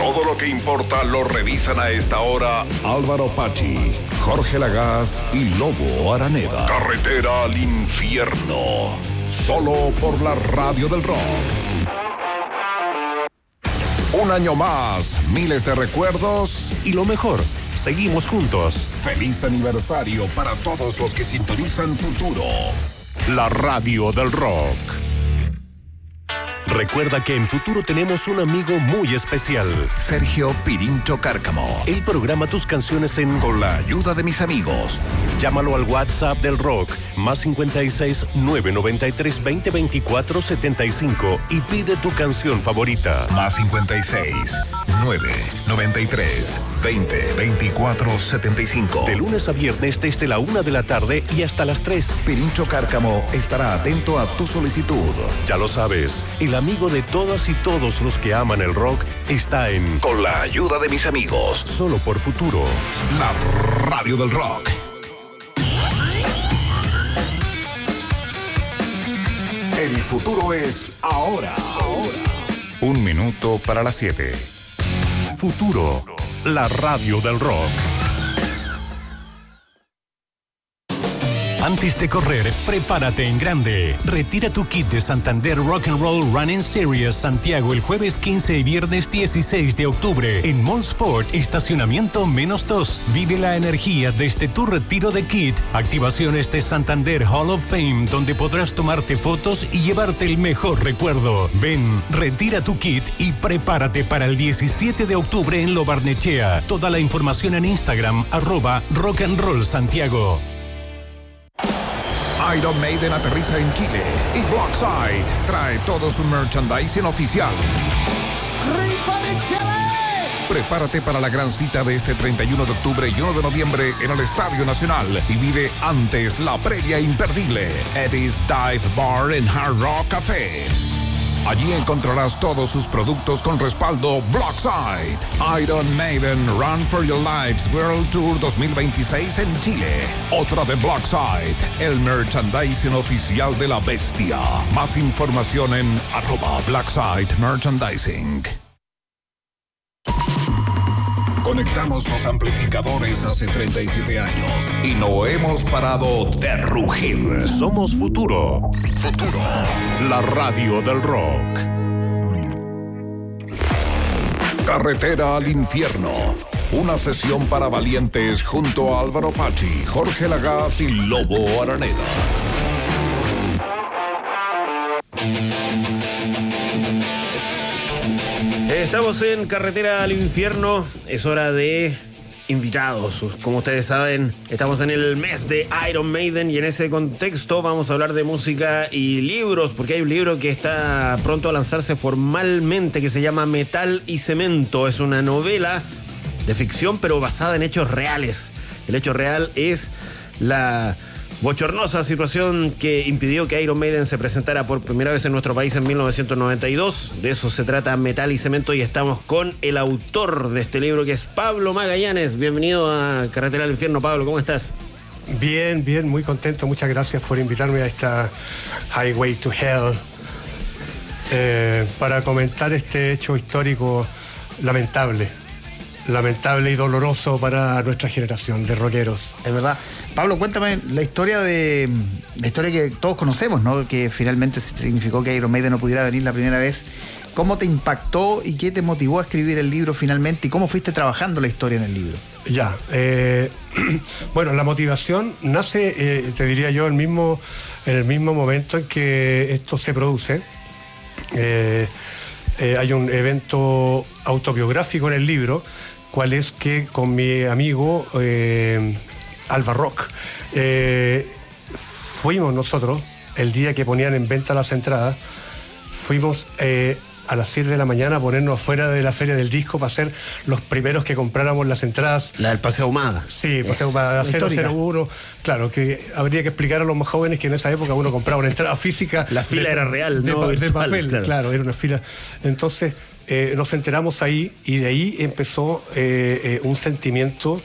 Todo lo que importa lo revisan a esta hora Álvaro Pachi, Jorge Lagaz y Lobo Araneda. Carretera al infierno. Solo por la radio del rock. Un año más, miles de recuerdos y lo mejor, seguimos juntos. Feliz aniversario para todos los que sintonizan Futuro, la radio del rock. Recuerda que en Futuro tenemos un amigo muy especial. Sergio Pirincho Cárcamo. Él programa tus canciones con la ayuda de mis amigos. Llámalo al WhatsApp del rock, más 56 993 20 24 75 y pide tu canción favorita. Más 56 993 20 24 75. De lunes a viernes desde la 1 de la tarde y hasta las 3. Pirincho Cárcamo estará atento a tu solicitud. Ya lo sabes, el amigo de todas y todos los que aman el rock está en Con la ayuda de mis amigos. Solo por Futuro, la radio del rock. El futuro es ahora. 1 minuto para las 7. Futuro, la radio del rock. Antes de correr, prepárate en grande. Retira tu kit de Santander Rock and Roll Running Series Santiago el jueves 15 y viernes 16 de octubre en Mall Sport, estacionamiento -2. Vive la energía desde tu retiro de kit. Activaciones de Santander Hall of Fame, donde podrás tomarte fotos y llevarte el mejor recuerdo. Ven, retira tu kit y prepárate para el 17 de octubre en Lo Barnechea. Toda la información en Instagram, @rockandrollsantiago. Iron Maiden aterriza en Chile y Blockside trae todo su merchandising oficial. Prepárate para la gran cita de este 31 de octubre y 1 de noviembre en el Estadio Nacional y vive antes la previa imperdible Eddie's Dive Bar and Hard Rock Café. Allí encontrarás todos sus productos con respaldo Blockside. Iron Maiden Run for Your Lives World Tour 2026 en Chile. Otra de Blockside, el merchandising oficial de la bestia. Más información en @Blockside Merchandising. Conectamos los amplificadores hace 37 años y no hemos parado de rugir. Somos Futuro. Futuro, la radio del rock. Carretera al infierno. Una sesión para valientes junto a Álvaro Pachi, Jorge Lagaz y Lobo Araneda. Estamos en Carretera al Infierno. Es hora de invitados. Como ustedes saben, estamos en el mes de Iron Maiden y en ese contexto vamos a hablar de música y libros, porque hay un libro que está pronto a lanzarse formalmente que se llama Metal y Cemento. Es una novela de ficción pero basada en hechos reales. El hecho real es la bochornosa situación que impidió que Iron Maiden se presentara por primera vez en nuestro país en 1992. De eso se trata Metal y Cemento y estamos con el autor de este libro, que es Pablo Magallanes. Bienvenido a Carretera al Infierno, Pablo, ¿cómo estás? Bien, muy contento. Muchas gracias por invitarme a esta Highway to Hell para comentar este hecho histórico lamentable y doloroso para nuestra generación de rockeros. Es verdad. Pablo, cuéntame la historia que todos conocemos, ¿no? Que finalmente significó que Iron Maiden no pudiera venir la primera vez. ¿Cómo te impactó y qué te motivó a escribir el libro finalmente? ¿Y cómo fuiste trabajando la historia en el libro? Ya, bueno, la motivación nace, te diría yo, en el mismo momento en que esto se produce. Hay un evento autobiográfico en el libro, cual es que con mi amigo Alba Rock fuimos nosotros, el día que ponían en venta las entradas, fuimos a las 7 de la mañana a ponernos afuera de la Feria del Disco para ser los primeros que compráramos las entradas. La del Paseo Ahumada. Sí, Paseo Ahumada, 001. Claro, que habría que explicar a los más jóvenes que en esa época uno compraba una entrada física. La fila era real, no de virtual, papel, claro, era una fila. Entonces nos enteramos ahí y de ahí empezó un sentimiento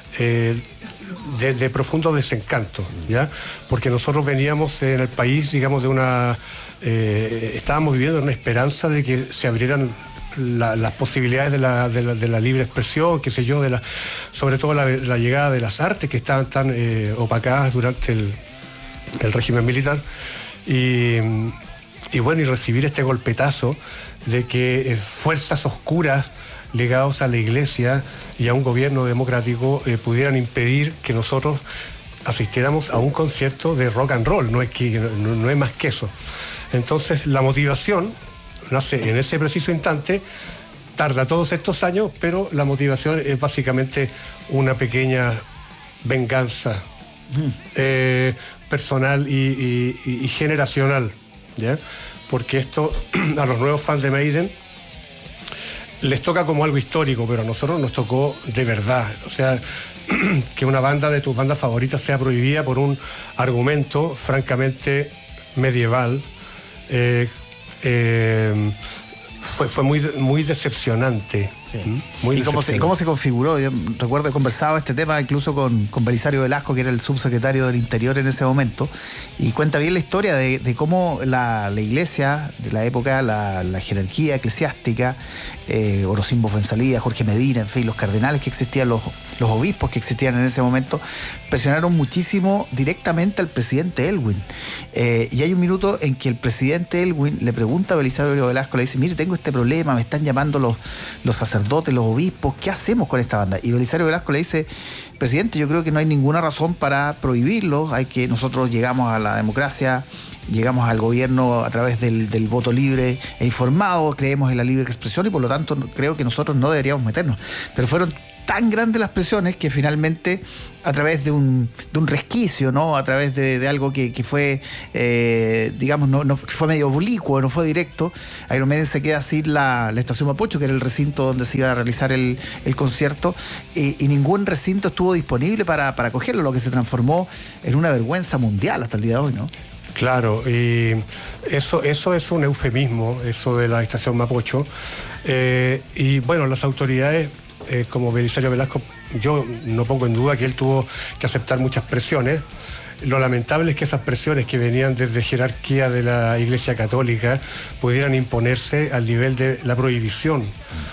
de profundo desencanto, ¿ya? Porque nosotros veníamos en el país, digamos, de una... estábamos viviendo en una esperanza de que se abrieran las posibilidades de la libre expresión, qué sé yo, sobre todo la llegada de las artes que estaban tan opacadas durante el régimen militar. Y bueno, y recibir este golpetazo de que fuerzas oscuras ligados a la Iglesia y a un gobierno democrático pudieran impedir que nosotros asistiéramos a un concierto de rock and roll. No es más que eso. Entonces la motivación nace en ese preciso instante, tarda todos estos años, pero la motivación es básicamente una pequeña venganza personal y generacional, ¿ya? Porque esto a los nuevos fans de Maiden les toca como algo histórico, pero a nosotros nos tocó de verdad. O sea, que una banda de tus bandas favoritas sea prohibida por un argumento francamente medieval, fue muy decepcionante. Sí. ¿Y cómo se configuró? Yo recuerdo que conversaba este tema incluso con Belisario Velasco, que era el subsecretario del Interior en ese momento, y cuenta bien la historia de cómo la iglesia de la época, la jerarquía eclesiástica, Orocimbo Fuenzalía, Jorge Medina, en fin, los cardenales que existían, los obispos que existían en ese momento, presionaron muchísimo directamente al presidente Elwin. Y hay un minuto en que el presidente Elwin le pregunta a Belisario Velasco, le dice: mire, tengo este problema, me están llamando los sacerdotes, los obispos, ¿qué hacemos con esta banda? Y Belisario Velasco le dice: presidente, yo creo que no hay ninguna razón para prohibirlo, nosotros llegamos a la democracia, llegamos al gobierno a través del voto libre e informado, creemos en la libre expresión y por lo tanto creo que nosotros no deberíamos meternos. Pero fueron tan grandes las presiones que finalmente, a través de un resquicio, ¿no? A través de algo que fue, digamos, no fue medio oblicuo, no fue directo, Iron Maiden se queda sin la estación Mapocho, que era el recinto donde se iba a realizar el concierto, y ningún recinto estuvo disponible para acogerlo, lo que se transformó en una vergüenza mundial hasta el día de hoy, ¿no? Claro, y eso es un eufemismo, eso de la estación Mapocho. Y bueno, las autoridades, como Belisario Velasco, yo no pongo en duda que él tuvo que aceptar muchas presiones. Lo lamentable es que esas presiones que venían desde jerarquía de la Iglesia Católica pudieran imponerse al nivel de la prohibición.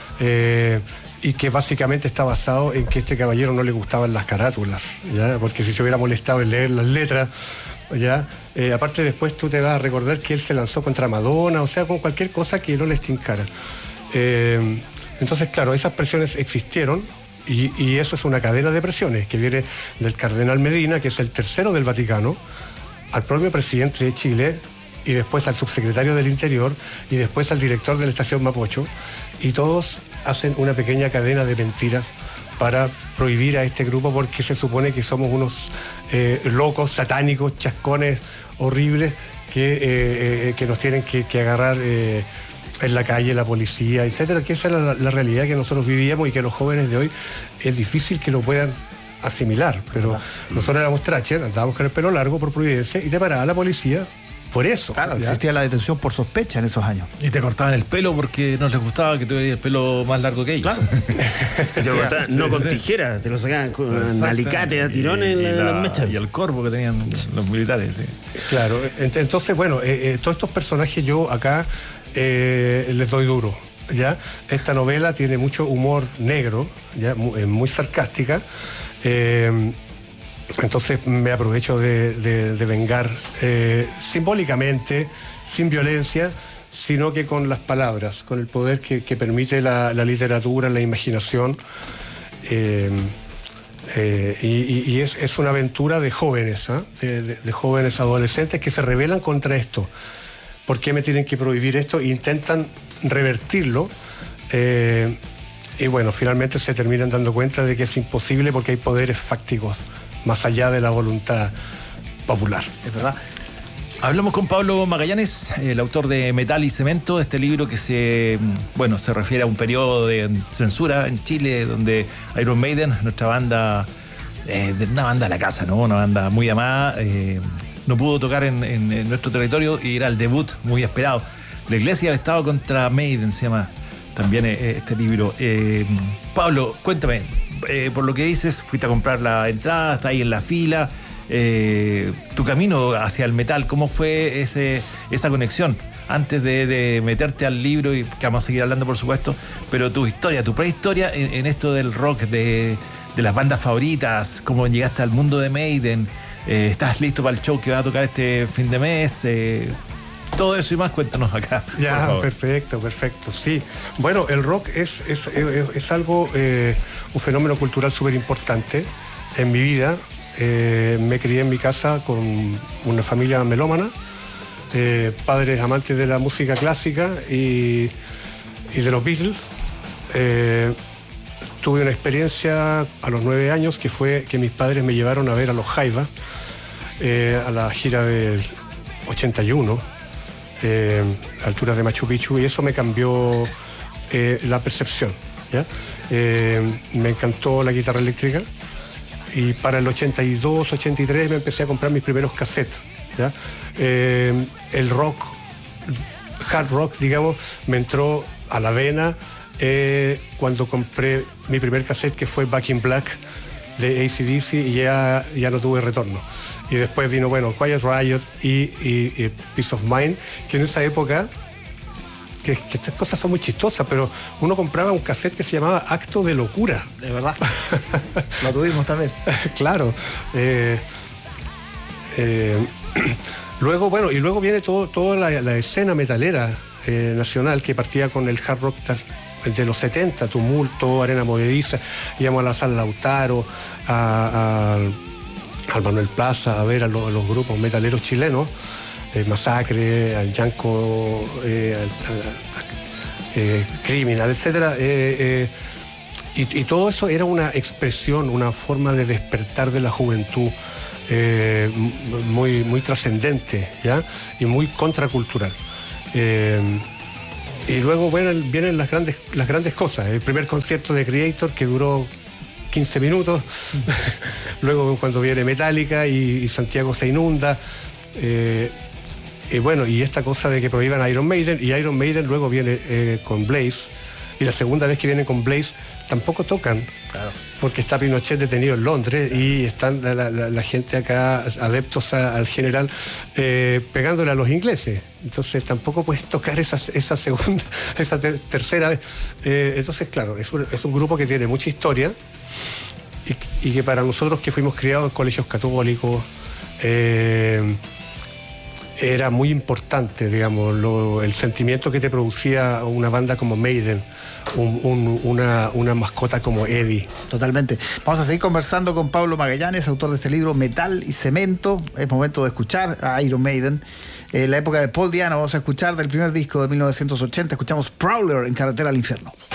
Y que básicamente está basado en que a este caballero no le gustaban las carátulas, ¿ya? Porque si se hubiera molestado en leer las letras, ¿ya? Aparte después tú te vas a recordar que él se lanzó contra Madonna, o sea, con cualquier cosa que no les tincara. Entonces, claro, esas presiones existieron y eso es una cadena de presiones que viene del cardenal Medina, que es el tercero del Vaticano, al propio presidente de Chile y después al subsecretario del Interior y después al director de la estación Mapocho, y todos hacen una pequeña cadena de mentiras para prohibir a este grupo porque se supone que somos unos locos, satánicos, chascones horribles que nos tienen que agarrar en la calle, la policía, etcétera, que esa era la realidad que nosotros vivíamos y que los jóvenes de hoy es difícil que lo puedan asimilar. Pero nosotros éramos Thatcher, andábamos con el pelo largo por providencia y te paraba la policía por eso. Claro, ¿ya? Existía la detención por sospecha en esos años. Y te cortaban el pelo porque no les gustaba que tuvieras el pelo más largo que ellos. Claro. Si te cortaban, no con tijera, te lo sacaban con alicate, a tirones en las mechas. Y el corvo que tenían los militares, sí. Claro, entonces, bueno, todos estos personajes yo acá les doy duro, ¿ya? Esta novela tiene mucho humor negro, ¿ya? Muy sarcástica. Entonces me aprovecho de vengar simbólicamente, sin violencia, sino que con las palabras, con el poder que permite la literatura, la imaginación. Y es una aventura de jóvenes, de jóvenes adolescentes que se rebelan contra esto. ¿Por qué me tienen que prohibir esto? E intentan revertirlo. Y bueno, finalmente se terminan dando cuenta de que es imposible porque hay poderes fácticos más allá de la voluntad popular. Es verdad. Hablamos con Pablo Magallanes, el autor de Metal y Cemento, este libro que se refiere a un periodo de censura en Chile donde Iron Maiden, nuestra banda, una banda de la casa, ¿no? Una banda muy amada, no pudo tocar en nuestro territorio y era el debut muy esperado. La Iglesia del Estado contra Maiden se llama también este libro. Pablo, cuéntame, por lo que dices, fuiste a comprar la entrada, está ahí en la fila. Tu camino hacia el metal, ¿cómo fue esa conexión? antes de meterte al libro, y que vamos a seguir hablando por supuesto, pero tu historia, tu prehistoria en esto del rock, de las bandas favoritas, cómo llegaste al mundo de Maiden, estás listo para el show que va a tocar este fin de mes, todo eso y más, cuéntanos acá. Ya, perfecto, sí. Bueno, el rock es algo, un fenómeno cultural súper importante en mi vida. Me crié en mi casa con una familia melómana, padres amantes de la música clásica y de los Beatles. Tuve una experiencia a los 9 años que fue que mis padres me llevaron a ver a los Jaiba a la gira del 81, a alturas de Machu Picchu, y eso me cambió la percepción, ¿ya? Me encantó la guitarra eléctrica, y para el 82, 83 me empecé a comprar mis primeros cassettes, ¿ya? El rock, hard rock, digamos, me entró a la vena cuando compré mi primer cassette, que fue Back in Black de AC/DC, y ya no tuve retorno. Y después vino, bueno, Quiet Riot y Peace of Mind, que en esa época, que estas cosas son muy chistosas, pero uno compraba un cassette que se llamaba Acto de Locura. De verdad. Lo tuvimos también. Claro. Luego, bueno, y luego viene toda la escena metalera nacional, que partía con el hard rock de los 70, Tumulto, Arena Movediza, íbamos a la Sala Lautaro, al Manuel Plaza, a ver a los grupos metaleros chilenos, Masacre, al Yanko, Criminal, etcétera, y todo eso era una expresión, una forma de despertar de la juventud muy trascendente, ¿ya? Y muy contracultural. Y luego, bueno, vienen las grandes cosas. El primer concierto de Creator, que duró 15 minutos. Luego cuando viene Metallica y Santiago se inunda. Y bueno, y esta cosa de que prohíban Iron Maiden, y Iron Maiden luego viene con Blaze, y la segunda vez que vienen con Blaze tampoco tocan, claro, porque está Pinochet detenido en Londres y están la gente acá, adeptos al general, pegándole a los ingleses. Entonces tampoco puedes tocar esa segunda, esa tercera vez. Entonces, claro, es un grupo que tiene mucha historia y que para nosotros, que fuimos criados en colegios católicos, era muy importante, digamos, el sentimiento que te producía una banda como Maiden, una mascota como Eddie. Totalmente. Vamos a seguir conversando con Pablo Magallanes, autor de este libro Metal y Cemento. Es momento de escuchar a Iron Maiden. La época de Paul Diano, vamos a escuchar del primer disco de 1980, escuchamos Prowler en Carretera al Infierno.